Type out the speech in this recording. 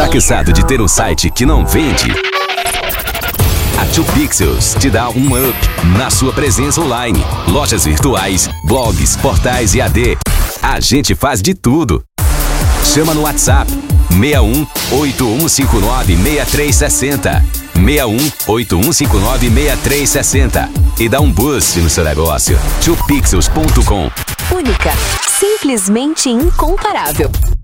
Cansado de ter um site que não vende? A 2Pixels te dá um up na sua presença online. Lojas virtuais, blogs, portais e AD. A gente faz de tudo. Chama no WhatsApp 61 8159 6360. 61 8159 6360 e dá um boost no seu negócio. 2Pixels.com. Única, simplesmente incomparável.